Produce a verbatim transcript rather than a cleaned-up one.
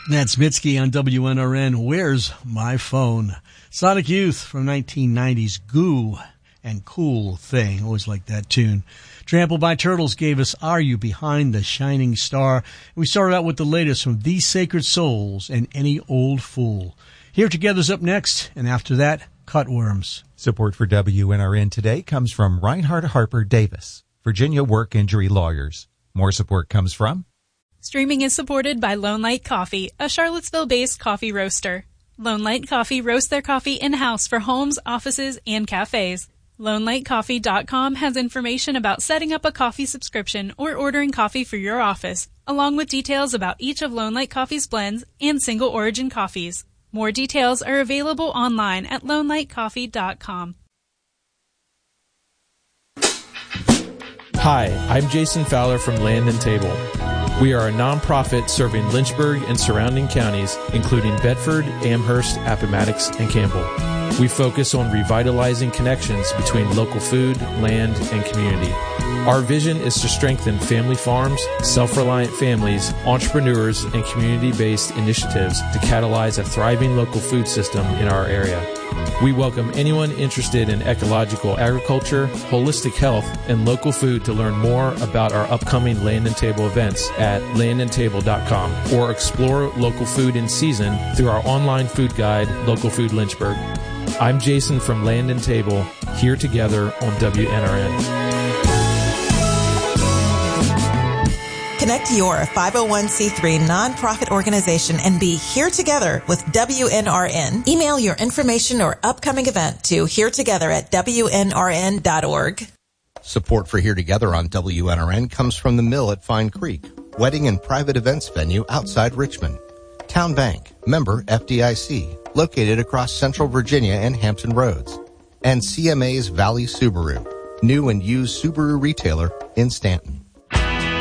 That's Mitski on W N R N. Where's My Phone? Sonic Youth from nineteen nineties. Goo and Cool Thing. Always like that tune. Trampled by Turtles gave us Are You Behind the Shining Star? We started out with the latest from These Sacred Souls and Any Old Fool. Here Together's up next, and after that, Cutworms. Support for W N R N today comes from Reinhard Harper Davis, Virginia Work Injury Lawyers. More support comes from... Streaming is supported by Lone Light Coffee, a Charlottesville-based coffee roaster. Lone Light Coffee roasts their coffee in-house for homes, offices, and cafes. Lone Light Coffee dot com has information about setting up a coffee subscription or ordering coffee for your office, along with details about each of Lone Light Coffee's blends and single origin coffees. More details are available online at Lone Light Coffee dot com. Hi, I'm Jason Fowler from Land and Table. We are a nonprofit serving Lynchburg and surrounding counties, including Bedford, Amherst, Appomattox, and Campbell. We focus on revitalizing connections between local food, land, and community. Our vision is to strengthen family farms, self-reliant families, entrepreneurs, and community-based initiatives to catalyze a thriving local food system in our area. We welcome anyone interested in ecological agriculture, holistic health, and local food to learn more about our upcoming Land and Table events at land and table dot com or explore local food in season through our online food guide, Local Food Lynchburg. I'm Jason from Land and Table, here together on W N R N. Connect your five oh one c three nonprofit organization and be here together with W N R N. Email your information or upcoming event to here together at W N R N dot org. Support for Here Together on W N R N comes from the Mill at Fine Creek, wedding and private events venue outside Richmond. Town Bank, member F D I C, located across Central Virginia and Hampton Roads. And C M A's Valley Subaru, new and used Subaru retailer in Stanton.